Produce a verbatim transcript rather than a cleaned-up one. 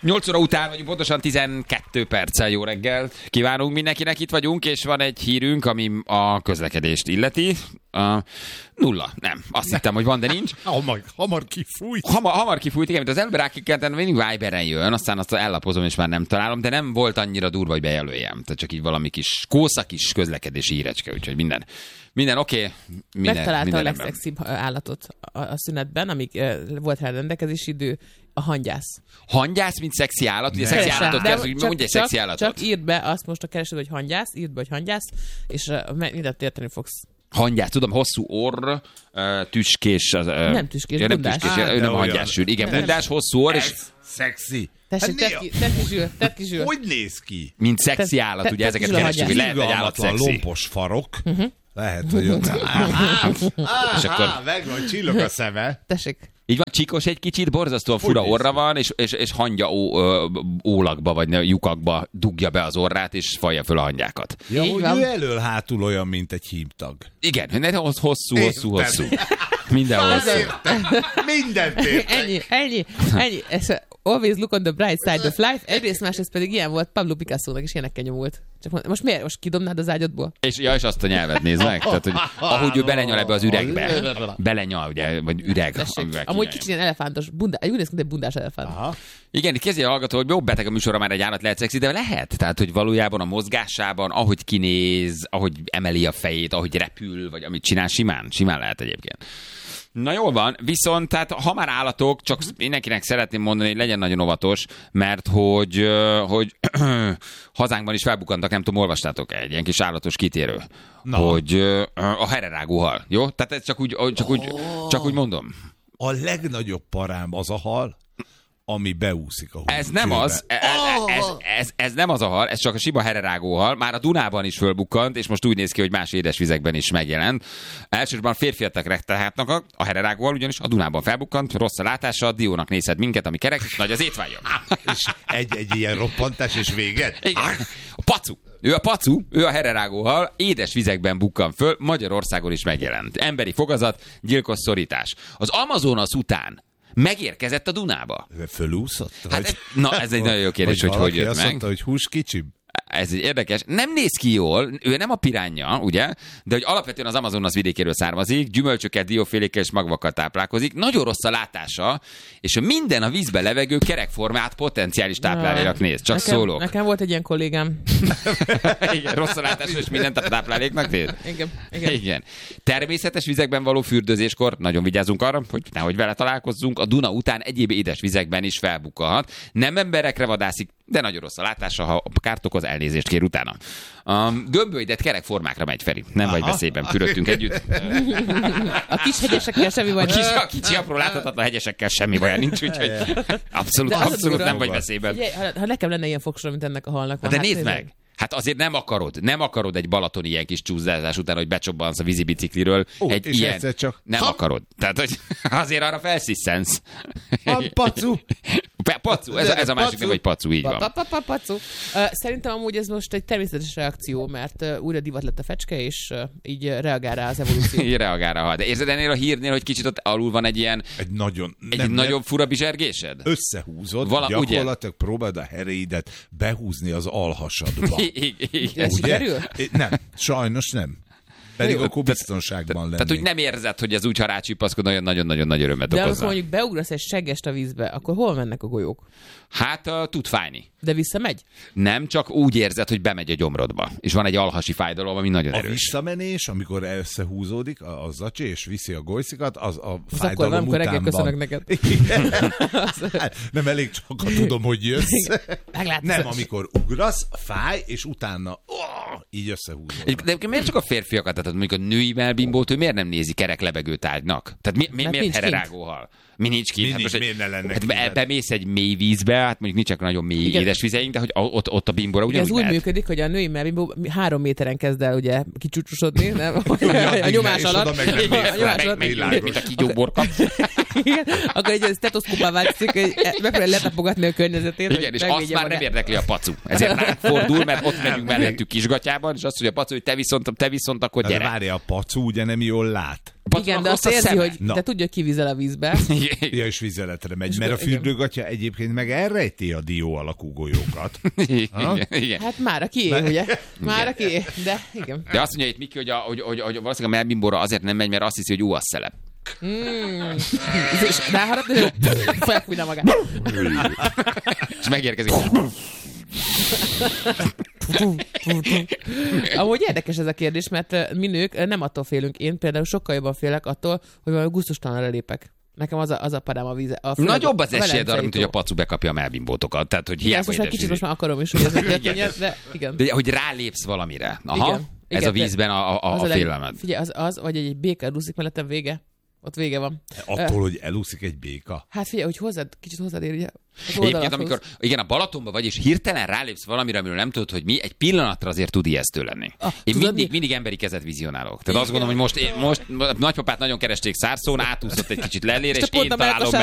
nyolc óra után vagyunk, pontosan tizenkét perccel. Jó reggel kívánunk mindenkinek, itt vagyunk, és van egy hírünk, ami a közlekedést illeti. Uh, nulla, nem. Azt ne. hittem, hogy van, de nincs. Hamar, hamar kifújt. Hamar, hamar kifújt, igen, mint az előbb rákikkelten, mindig Viberen jön, aztán azt ellapozom, és már nem találom, de nem volt annyira durva, hogy bejelöljem. Tehát csak így valami kis kósza kis közlekedési hírecske, úgyhogy minden, minden oké. Okay, minden, Megtalálta minden a legszexibb állatot a, a szünetben, amíg uh, volt rá rendelkezési idő, a hangyász. Hangyász, mint szexi állat? Ugye szexi állatot kell, hogy mondj egy szexi állatot. Csak írd be azt most a keresőd, hogy hangyász, írd be, hogy hangyász, és uh, mindent érteni fogsz. Hangyász, tudom, hosszú orr, uh, tüskés. Uh, nem tüskés, ja, nem bundás. tüskés, ő nem hangyás ül. Igen, bundás, hosszú orr, és... Szexi. Tessék, tedd ki, tedd ki zsűl, tedd ki zsűl. Hogy néz ki? Mint szexi állat, ugye ezeket keressük, hogy lehet egy állat szexi. Lompos farok. Lehet, hogy ott... És akkor... Megvan, csillog a szeme. Tessék. Így van, csíkos egy kicsit, borzasztóan fura orra van, és, és, és hangya ó, ö, ólakba, vagy lyukakba dugja be az orrát, és falja föl a hangyákat. Ja, hogy ő elől-hátul olyan, mint egy hímtag. Igen, hosszú, hosszú, hosszú. Minden hosszú. Mindent értek. Ennyi, ennyi, ennyi. Ez always look on the bright side of life. Egyrészt másrészt pedig ilyen volt Pablo Picasso-nak is ilyenekkel nyomult. Csak most miért? Most kidobnád az ágyadból? És, ja, és azt a nyelvet nézd meg. Tehát, hogy ahogy ő belenyal ebbe az üregbe. Belenyal, ugye, vagy üreg. Amúgy kicsit ilyen elefántos, bundás, úgy néz ki, egy bundás elefánt. Aha. Igen, itt kezdje a hallgató, hogy jó, beteg a műsorra már egy állat lehet szexi, de lehet. Tehát, hogy valójában a mozgásában, ahogy kinéz, ahogy emeli a fejét, ahogy repül, vagy amit csinál, simán, simán lehet egyébként. Na jól van, viszont tehát ha már állatok, csak mindenkinek szeretném mondani, hogy legyen nagyon óvatos, mert hogy, hogy hazánkban is felbukkantak, nem tudom, olvastátok egy ilyen kis állatos kitérő, na, hogy a hererágó hal, jó? Tehát ez csak úgy, csak úgy, csak úgy mondom. A legnagyobb parám az a hal, ami beúszik a húscsőbe. Ez nem az, ez, ez, ez, ez nem az a hal, ez csak a sima hererágó hal. Már a Dunában is fölbukkant, és most úgy néz ki, hogy más édesvizekben is megjelent. Elsősorban férfiatak rektelhetnek a, a hererágó hal, ugyanis a Dunában felbukkant, rossz a látása, diónak nézhet minket, ami kerek, nagy az étvágyam. És egy, egy ilyen roppantás, és véget? Igen. A pacu. Ő a pacu, ő a hererágó hal, édes vizekben bukkan föl, Magyarországon is megjelent. Emberi fogazat, gyilkos szorítás. Az Amazonas után megérkezett a Dunába. Fölúszott? Hát ez, na, ez egy nagyon jó kérdés, hogy hogy jött azt meg. Mondta, hogy hús kicsim. Ez egy érdekes. Nem néz ki jól, ő nem a piránja, ugye? De hogy alapvetően az Amazonas vidékéről származik, gyümölcsöket, diófélékkel és magvakkal táplálkozik. Nagyon rossz a látása, és minden a vízbe levegő kerekformát potenciális tápláléknak néz. Csak nekem, szólok. Nekem volt egy ilyen kollégám. Igen, rossz a látása, és mindent a tápláléknak néz. Igen, igen. Igen. Természetes vizekben való fürdőzéskor nagyon vigyázzunk arra, hogy nehogy vele találkozzunk. A Duna után egyéb édes vizekben is felbukkalhat. Nem emberekre vadászik, de nagyon rossz a látása, ha kárt okoz, elnézést kér utána. Um, gömbölydett kerekformákra megy, Feri. Nem vagy veszélyben, fürödtünk együtt. A kis hegyesekkel semmi baj a kis, a kicsi, apró, láthatatlan hegyesekkel semmi baj nincs, úgyhogy abszolút, abszolút nem vagy veszélyben. Ugye, ha, ha nekem lenne ilyen fogsor, mint ennek a halnak van. De hát nézd meg! Hát azért nem akarod, nem akarod egy balatoni ilyen kis csúszás után, hogy becsobbansz a vízibicikliről. Ó, egy és ilyen, csak... nem ha? akarod. Tehát, hogy azért arra felszisszensz. A pacu. Pacu, ez, ez a másik nem, hogy pacu, így van. Pacu. Szerintem amúgy ez most egy természetes reakció, mert újra divat lett a fecske, és így reagál rá az evolúció. Így reagál rá. De érzed ennél a hírnél, hogy kicsit ott alul van egy ilyen... Egy nagyon... Egy nem, nagyon nem, fura bizsergésed? Összehúzod, Vala, gyakorlatilag ugye? Próbáld a heréidet behúzni az alhasadba. Ez sikerül? Nem, sajnos nem. Pedig akkor biztonságban lennék. Tehát, hogy nem érzed, hogy ez úgy, ha rácsipaszkod, nagyon-nagyon nagy örömet de okozna. De amikor mondjuk beugrasz egy seggest a vízbe, akkor hol mennek a golyók? Hát uh, tud fájni. De visszamegy? Nem, csak úgy érzed, hogy bemegy a gyomrodba. És van egy alhasi fájdalom, ami nagyon a erős. A visszamenés, amikor összehúzódik a, a zacsi, és viszi a golyszikat, az a az fájdalom akkor, után reggel van. köszönök neked. Nem elég csak, ha tudom, hogy jössz. Nem, az amikor ugrasz, fáj, és utána oh, így összehúzódnak. De miért csak a férfiakat? Tehát mondjuk a női melbimbót, ő miért nem nézi kerek lebegő tárgynak? Tehát mi, mi, miért hererágóhal? Mi nincs kint. Mi hát nincs, most, miért ne lenne hát kint? bemész egy mély vízbe, hát mondjuk nincsenek nagyon mély igen. édesvizeink, de hogy ott, ott a bimbóra ugyanúgy ez úgy lehet. működik, hogy a női melbimbó három méteren kezd el ugye kicsúcsosodni, nem? A nyomás alatt. Mint a kígyóborka. Igen, akkor egy stetoszkópá változik, hogy megpróbálja letapogatni a környezetét. Igen, és azt már nem érdekli a pacu. Ezért ránk fordul, mert ott megyünk mellettük Kisgatyában, és azt mondja a pacu, hogy te viszont, te viszont akkor De gyere. várja, a pacu ugye nem jól lát. Pacu, Igen, de azt azt a érzi, szeme. hogy Na. de tudja, hogy kivizel a vízbe. Ja, és vizeletre megy, És mert a igen. fürdőgatya egyébként meg elrejti a dió alakú golyókat. Igen, igen. Hát már a kié, ugye? Már a kié, de igen. De azt mondja itt Miki, hogy, a, hogy, hogy, hogy valószínűleg a melbimbóra azért nem megy, mert azt hiszi, hogy jó, az szelep. Mm. És ráharap, és felfújna magát. És megérkezik. Amúgy érdekes ez a kérdés, mert mi nők nem attól félünk. Én például sokkal jobban félek attól, hogy valami gusztustalanra lépek. Nekem az a, az a parám a víze. A Nagyobb az a esélyed arra, Velencei mint hogy a pacu bekapja a melbimbótokat. Tehát, hogy Igen, hiába most már kicsit most édesíti. már akarom is, hogy ez egy történjen, de igen. De hogy rálépsz valamire. Aha, Igen. ez Igen, a vízben a, a, Az a, a leg- félelmed. Figyelj, az, az, vagy egy, egy béka úszik mellettem, vége. Ott vége van. Attól, hogy elúszik egy béka. Hát figyelj, hogy hozzád, kicsit hozzád ér, ugye? Az Egyébként, oldalakhoz. amikor igen, a Balatonban vagy, és hirtelen rálépsz valamire, amiről nem tudod, hogy mi, egy pillanatra azért tud ijesztő lenni. Ah, Én tudod mindig, mi? mindig emberi kezet vizionálok. Tehát azt gondolom, hogy most, én, most nagypapát nagyon keresték Szárszón, átúszott egy kicsit lellére, és, te én pont a találom meg